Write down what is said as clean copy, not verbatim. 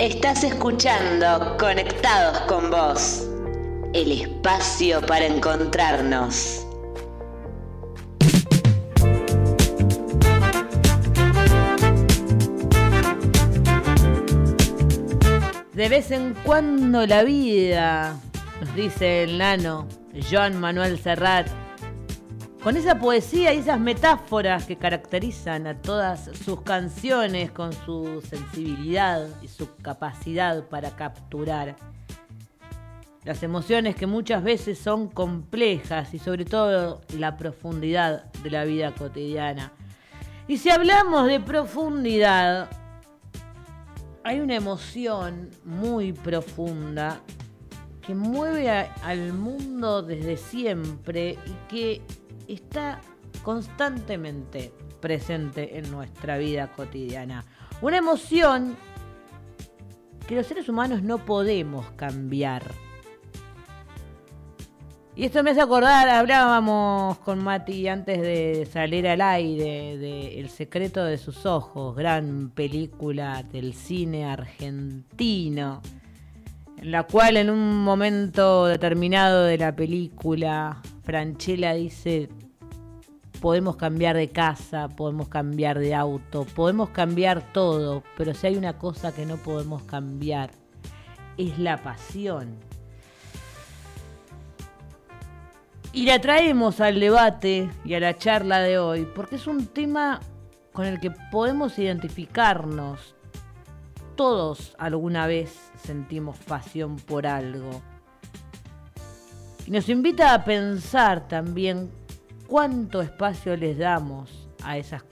Estás escuchando Conectados con Vos, el espacio para encontrarnos. De vez en cuando la vida, nos dice el nano Joan Manuel Serrat, con esa poesía y esas metáforas que caracterizan a todas sus canciones, con su sensibilidad y su capacidad para capturar las emociones que muchas veces son complejas y sobre todo la profundidad de la vida cotidiana. Y si hablamos de profundidad, hay una emoción muy profunda que mueve al mundo desde siempre y que está constantemente presente en nuestra vida cotidiana. Una emoción que los seres humanos no podemos cambiar. Y esto me hace acordar, hablábamos con Mati antes de salir al aire, de El secreto de sus ojos, gran película del cine argentino, en la cual en un momento determinado de la película, Franchella dice: podemos cambiar de casa, podemos cambiar de auto, podemos cambiar todo, pero si hay una cosa que no podemos cambiar, es la pasión. Y la traemos al debate y a la charla de hoy, porque es un tema con el que podemos identificarnos. Todos alguna vez sentimos pasión por algo. Y nos invita a pensar también cuánto espacio les damos a esas cosas.